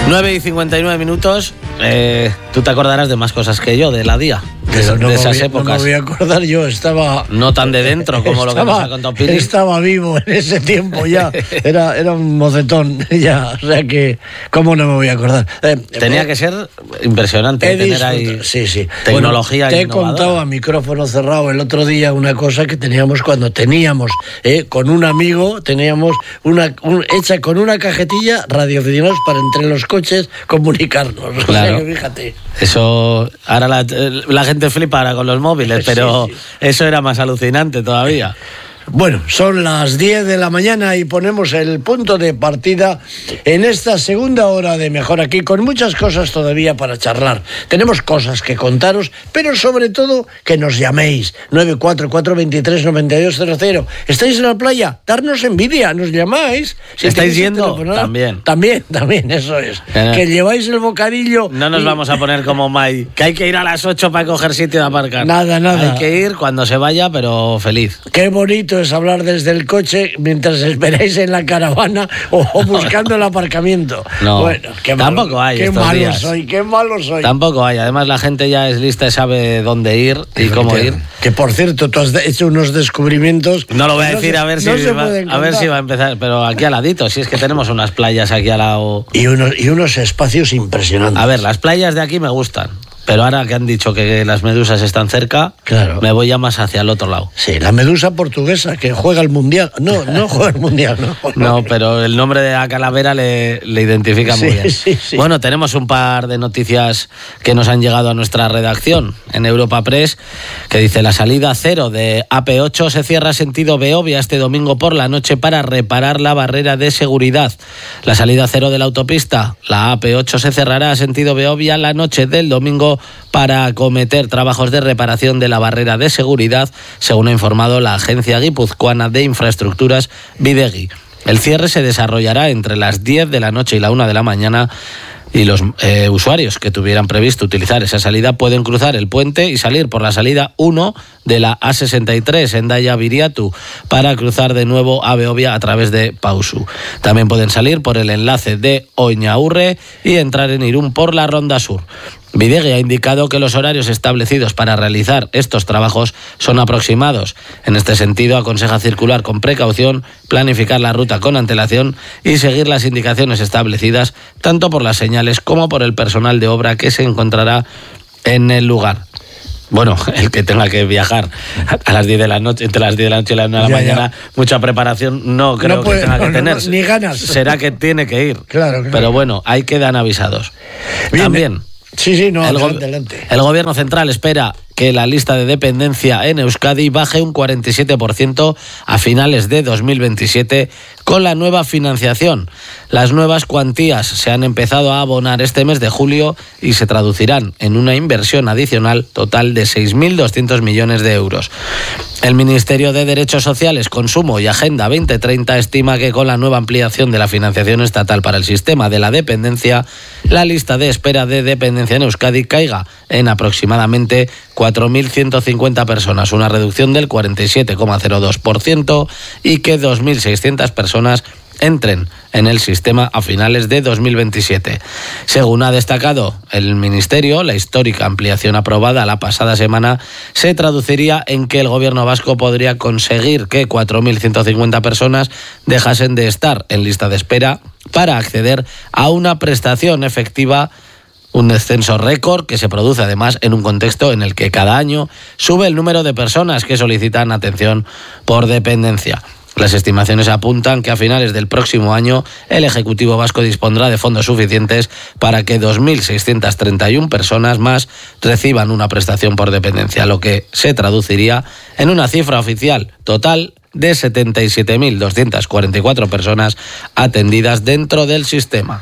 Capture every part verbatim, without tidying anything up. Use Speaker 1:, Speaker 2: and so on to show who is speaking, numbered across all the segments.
Speaker 1: nueve y cincuenta y nueve minutos. Eh, tú te acordarás de más cosas que yo, de la D I A, de,
Speaker 2: Pero no
Speaker 1: de esas
Speaker 2: voy,
Speaker 1: épocas.
Speaker 2: No me voy a acordar, yo estaba...
Speaker 1: No tan de dentro como
Speaker 2: estaba,
Speaker 1: lo que nos ha contado Pili.
Speaker 2: Estaba vivo en ese tiempo ya, era, era un mocetón ya, o sea que, ¿cómo no me voy a acordar? Eh,
Speaker 1: Tenía
Speaker 2: eh,
Speaker 1: que ser impresionante
Speaker 2: he
Speaker 1: tener ahí
Speaker 2: sí, sí.
Speaker 1: tecnología
Speaker 2: bueno, te he
Speaker 1: innovadora.
Speaker 2: contado a micrófono cerrado el otro día una cosa que teníamos cuando teníamos, eh, con un amigo, teníamos una un, hecha con una cajetilla radioaficionados para entre los coches comunicarnos.
Speaker 1: Claro.
Speaker 2: O sea que fíjate.
Speaker 1: Eso, ahora la, la gente flipa ahora con los móviles, pero sí, sí. Eso era más alucinante todavía.
Speaker 2: Bueno, son las diez de la mañana y ponemos el punto de partida en esta segunda hora de Mejor Aquí, con muchas cosas todavía para charlar. Tenemos cosas que contaros, pero sobre todo que nos llaméis. nueve cuatro cuatro, veintitrés, noventa y dos cero cero. ¿Estáis en la playa? Darnos envidia, nos llamáis.
Speaker 1: Si ¿Estáis yendo? También.
Speaker 2: También, también, eso es.
Speaker 1: Que,
Speaker 2: que lleváis el bocadillo.
Speaker 1: No nos y... vamos a poner como Mai, que hay que ir a las ocho para coger sitio de aparcar.
Speaker 2: Nada, nada.
Speaker 1: Hay que ir cuando se vaya, pero feliz.
Speaker 2: Qué bonito es hablar desde el coche mientras esperáis en la caravana o, o buscando el aparcamiento.
Speaker 1: No,
Speaker 2: bueno, qué
Speaker 1: tampoco
Speaker 2: malo,
Speaker 1: hay
Speaker 2: qué
Speaker 1: estos
Speaker 2: malo
Speaker 1: días.
Speaker 2: soy, qué malo soy.
Speaker 1: Tampoco hay, además la gente ya es lista y sabe dónde ir y cómo ir.
Speaker 2: Que por cierto, tú has hecho unos descubrimientos.
Speaker 1: No lo voy a decir
Speaker 2: no
Speaker 1: a ver
Speaker 2: se,
Speaker 1: si
Speaker 2: no
Speaker 1: va, a ver si va a empezar, pero aquí al ladito, si es que tenemos unas playas aquí al lado.
Speaker 2: Y unos, y unos espacios impresionantes.
Speaker 1: A ver, las playas de aquí me gustan. Pero ahora que han dicho que las medusas están cerca,
Speaker 2: claro.
Speaker 1: Me voy ya más hacia el otro lado.
Speaker 2: Sí, la medusa portuguesa que juega el mundial. No, no juega el mundial, no.
Speaker 1: No, pero el nombre de la calavera le, le identifica muy
Speaker 2: sí,
Speaker 1: bien.
Speaker 2: Sí, sí.
Speaker 1: Bueno, tenemos un par de noticias que nos han llegado a nuestra redacción en Europa Press, que dice: la salida cero de A P ocho se cierra sentido Beovia este domingo por la noche para reparar la barrera de seguridad. La salida cero de la autopista, la A P ocho, se cerrará a sentido Beovia la noche del domingo para acometer trabajos de reparación de la barrera de seguridad, según ha informado la Agencia Guipuzcoana de Infraestructuras, Bidegi. El cierre se desarrollará entre las diez de la noche y la una de la mañana, y los eh, usuarios que tuvieran previsto utilizar esa salida pueden cruzar el puente y salir por la salida uno de la A sesenta y tres Hendaya-Biriatu para cruzar de nuevo a Beovia a través de Pausu. También pueden salir por el enlace de Oñaurre y entrar en Irún por la Ronda Sur. Bidegi ha indicado que los horarios establecidos para realizar estos trabajos son aproximados. En este sentido, aconseja circular con precaución, planificar la ruta con antelación y seguir las indicaciones establecidas tanto por las señales como por el personal de obra que se encontrará en el lugar. Bueno, el que tenga que viajar a las diez de la noche, entre las diez de la noche y la una de la ya, mañana, ya. Mucha preparación no creo no puede, que tenga no, que tener.
Speaker 2: No, ni ganas.
Speaker 1: Será que tiene que ir.
Speaker 2: Claro, claro.
Speaker 1: Pero bueno, ahí quedan avisados.
Speaker 2: Bien,
Speaker 1: También.
Speaker 2: Sí, sí, no,
Speaker 1: el,
Speaker 2: adelante, adelante.
Speaker 1: El gobierno central espera que la lista de dependencia en Euskadi baje un cuarenta y siete por ciento a finales de dos mil veintisiete con la nueva financiación. Las nuevas cuantías se han empezado a abonar este mes de julio y se traducirán en una inversión adicional total de seis mil doscientos millones de euros. El Ministerio de Derechos Sociales, Consumo y Agenda veinte treinta estima que con la nueva ampliación de la financiación estatal para el sistema de la dependencia, la lista de espera de dependencia en Euskadi caiga en aproximadamente cuatro mil ciento cincuenta personas, una reducción del cuarenta y siete coma cero dos por ciento, y que dos mil seiscientas personas entren en el sistema a finales de dos mil veintisiete. Según ha destacado el Ministerio, la histórica ampliación aprobada la pasada semana se traduciría en que el gobierno vasco podría conseguir que cuatro mil ciento cincuenta personas dejasen de estar en lista de espera para acceder a una prestación efectiva. Un descenso récord que se produce además en un contexto en el que cada año sube el número de personas que solicitan atención por dependencia. Las estimaciones apuntan que a finales del próximo año el Ejecutivo vasco dispondrá de fondos suficientes para que dos mil seiscientas treinta y una personas más reciban una prestación por dependencia, lo que se traduciría en una cifra oficial total de setenta y siete mil doscientas cuarenta y cuatro personas atendidas dentro del sistema.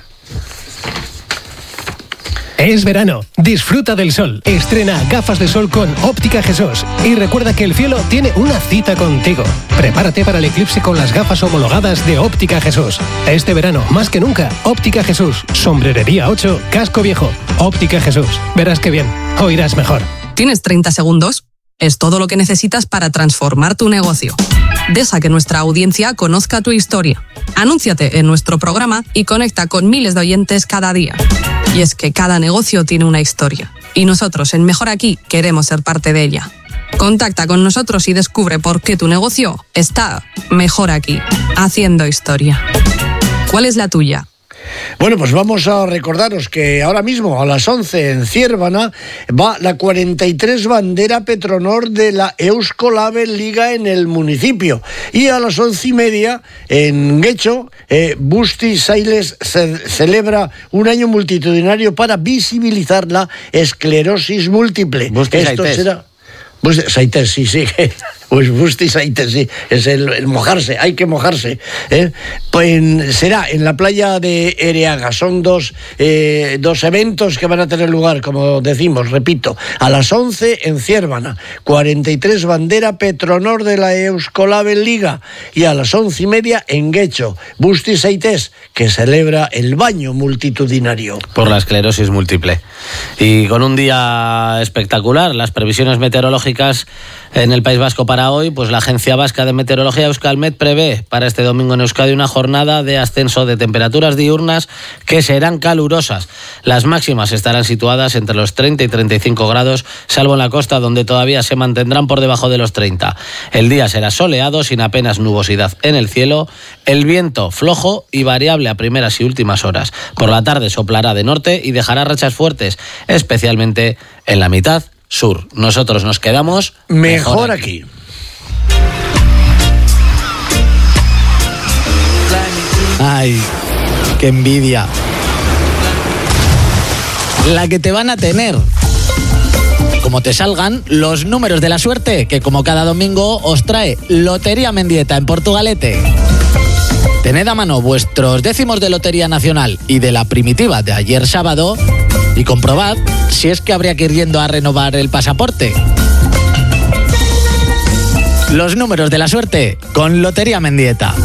Speaker 3: Es verano, disfruta del sol. Estrena gafas de sol con Óptica Jesús. Y recuerda que el cielo tiene una cita contigo. Prepárate para el eclipse con las gafas homologadas de Óptica Jesús. Este verano, más que nunca, Óptica Jesús. Sombrerería ocho, Casco Viejo. Óptica Jesús. Verás que bien, oirás mejor.
Speaker 4: ¿Tienes treinta segundos? es todo lo que necesitas para transformar tu negocio. Deja que nuestra audiencia conozca tu historia. Anúnciate en nuestro programa y conecta con miles de oyentes cada día. Y es que cada negocio tiene una historia. Y nosotros en Mejor Aquí queremos ser parte de ella. Contacta con nosotros y descubre por qué tu negocio está mejor aquí, haciendo historia. ¿Cuál es la tuya?
Speaker 2: Bueno, pues vamos a recordaros que ahora mismo a las once en Ciérvana va la cuarenta y tres bandera Petronor de la Eusko Label Liga en el municipio. Y a las once y media en Guecho, eh, Busti Sailes ce- celebra un año multitudinario para visibilizar la esclerosis múltiple.
Speaker 1: Busti
Speaker 2: Esto
Speaker 1: Saites.
Speaker 2: será... Busti Saites, sí, sí. Pues Busti Saites, sí. Es el, el mojarse, hay que mojarse. ¿eh? Pues en, será en la playa de Ereaga. Son dos, eh, dos eventos que van a tener lugar, como decimos, repito, a las once en Ciérvana, cuarenta y tres bandera Petronor de la Eusko Label Liga, y a las once y media en Guecho, Busti Saites, que celebra el baño multitudinario.
Speaker 1: Por la esclerosis múltiple. Y con un día espectacular, las previsiones meteorológicas en el País Vasco para hoy, pues la Agencia Vasca de Meteorología Euskalmet prevé para este domingo en Euskadi una jornada de ascenso de temperaturas diurnas que serán calurosas. Las máximas estarán situadas entre los treinta y treinta y cinco grados, salvo en la costa donde todavía se mantendrán por debajo de los treinta. El día será soleado, sin apenas nubosidad en el cielo, el viento flojo y variable a primeras y últimas horas. Por la tarde soplará de norte y dejará rachas fuertes, especialmente en la mitad sur. Nosotros nos quedamos
Speaker 2: Mejor,
Speaker 1: mejor
Speaker 2: aquí.
Speaker 1: aquí.
Speaker 5: Ay, qué envidia. La que te van a tener. Como te salgan los números de la suerte, que como cada domingo os trae Lotería Mendieta en Portugalete. Tened a mano vuestros décimos de Lotería Nacional y de la primitiva de ayer sábado y comprobad si es que habría que ir yendo a renovar el pasaporte. Los números de la suerte con Lotería Mendieta.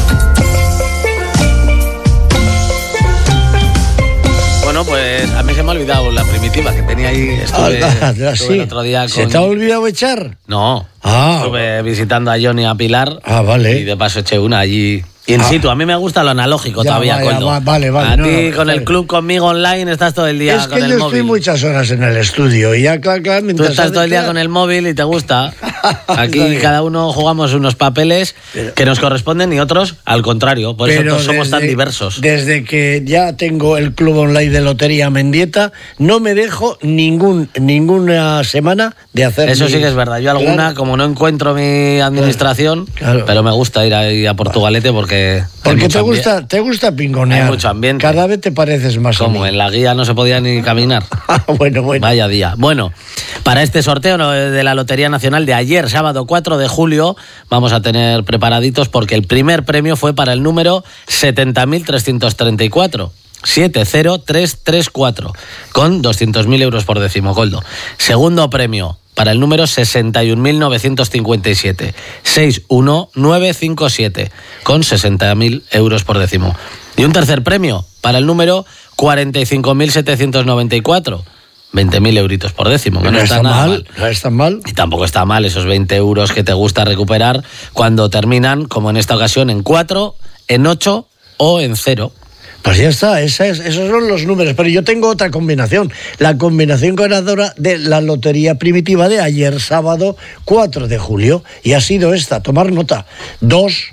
Speaker 1: Bueno, pues a mí se me ha olvidado la primitiva que tenía ahí. Estuve,
Speaker 2: Ah,
Speaker 1: estuve
Speaker 2: sí.
Speaker 1: el otro día con...
Speaker 2: ¿Se te ha olvidado echar?
Speaker 1: No,
Speaker 2: Ah.
Speaker 1: estuve visitando a Johnny y a Pilar.
Speaker 2: Ah, vale.
Speaker 1: Y de paso eché una allí in
Speaker 2: Ah.
Speaker 1: situ. A mí me gusta lo analógico
Speaker 2: Ya,
Speaker 1: todavía,
Speaker 2: vaya,
Speaker 1: Coldo.
Speaker 2: va- vale, vale,
Speaker 1: A
Speaker 2: no,
Speaker 1: ti
Speaker 2: no,
Speaker 1: con
Speaker 2: vale.
Speaker 1: el club, conmigo online, estás todo el día
Speaker 2: Es
Speaker 1: con
Speaker 2: que
Speaker 1: el
Speaker 2: yo
Speaker 1: móvil.
Speaker 2: estoy muchas horas en el estudio y ya, claro, claro,
Speaker 1: Tú
Speaker 2: mientras
Speaker 1: estás
Speaker 2: haces,
Speaker 1: todo el día
Speaker 2: claro.
Speaker 1: con el móvil y te gusta. Aquí
Speaker 2: Está bien.
Speaker 1: cada uno jugamos unos papeles
Speaker 2: Pero-
Speaker 1: que nos corresponden y otros al contrario. Por eso
Speaker 2: Pero
Speaker 1: todos somos tan
Speaker 2: desde-
Speaker 1: diversos.
Speaker 2: Desde que ya tengo el club online de Lotería Mendieta, no me dejo ningún ninguna semana de hacer.
Speaker 1: Eso
Speaker 2: mi-
Speaker 1: sí que es verdad. Yo alguna,
Speaker 2: Claro.
Speaker 1: como no encuentro mi administración,
Speaker 2: Claro.
Speaker 1: pero me gusta ir ahí a Portugalete porque... hay
Speaker 2: Porque
Speaker 1: mucho
Speaker 2: te
Speaker 1: ambi-
Speaker 2: gusta, te gusta pingonear.
Speaker 1: Hay mucho ambiente.
Speaker 2: Cada vez te pareces más a
Speaker 1: Como
Speaker 2: mí.
Speaker 1: en la guía no se podía ni caminar.
Speaker 2: bueno, bueno.
Speaker 1: Vaya día. Bueno, para este sorteo ¿no? de la Lotería Nacional de ayer, sábado cuatro de julio, vamos a tener preparaditos porque el primer premio fue para el número setenta mil trescientos treinta y cuatro. siete cero tres tres cuatro, con doscientos mil euros por décimo, Coldo. Segundo premio para el número sesenta y un mil novecientos cincuenta y siete, seis uno nueve cinco siete, con sesenta mil euros por décimo. Y un tercer premio para el número cuarenta y cinco mil setecientos noventa y cuatro, veinte mil euritos por décimo, que no,
Speaker 2: no
Speaker 1: está,
Speaker 2: está
Speaker 1: nada
Speaker 2: mal,
Speaker 1: mal.
Speaker 2: no está mal.
Speaker 1: Y tampoco está mal esos veinte euros que te gusta recuperar cuando terminan, como en esta ocasión, en cuatro, en ocho o en cero.
Speaker 2: Pues ya está, esa es- esos son los números. Pero yo tengo otra combinación. La combinación ganadora de la Lotería Primitiva de ayer, sábado cuatro de julio. Y ha sido esta, tomar nota. dos,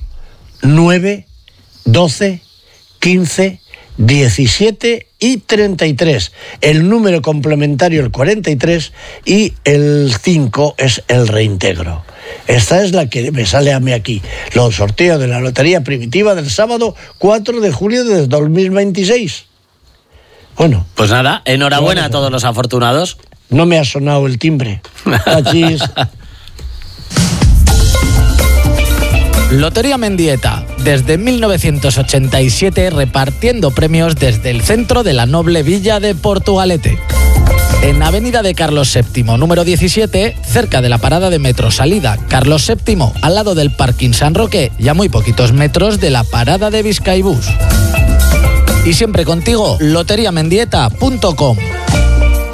Speaker 2: nueve, doce, quince, diecisiete y treinta y tres. El número complementario, el cuarenta y tres, y el cinco es el reintegro. Esta es la que me sale a mí aquí. Los sorteos de la Lotería Primitiva del sábado cuatro de julio de dos mil veintiséis. Bueno,
Speaker 1: Pues nada, enhorabuena a todos los afortunados.
Speaker 2: no me ha sonado el timbre. Cachis.
Speaker 5: Lotería Mendieta, desde mil novecientos ochenta y siete repartiendo premios desde el centro de la noble villa de Portugalete. En Avenida de Carlos séptimo, número diecisiete, cerca de la parada de metro salida Carlos séptimo, al lado del parking San Roque y a muy poquitos metros de la parada de Vizcaibús. Y siempre contigo, lotería mendieta punto com.